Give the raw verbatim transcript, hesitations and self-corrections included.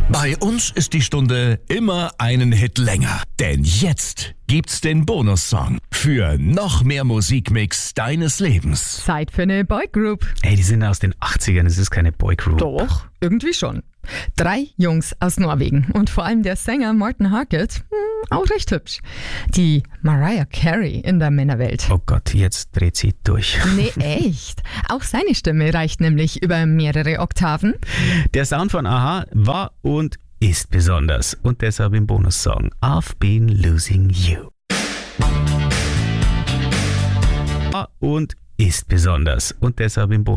Bei uns ist die Stunde immer einen Hit länger. Denn jetzt gibt's den Bonussong für noch mehr Musikmix deines Lebens. Zeit für eine Boygroup. Ey, die sind aus den achtzigern, es ist keine Boygroup. Doch, irgendwie schon. Drei Jungs aus Norwegen und vor allem der Sänger Morten Harket, hm, auch recht hübsch. Die Mariah Carey in der Männerwelt. Oh Gott, jetzt dreht sie durch. Nee, echt. Auch seine Stimme reicht nämlich über mehrere Oktaven. Der Sound von Aha war und ist besonders und deshalb im Bonussong I've Been Losing You. War und ist besonders und deshalb im Bonus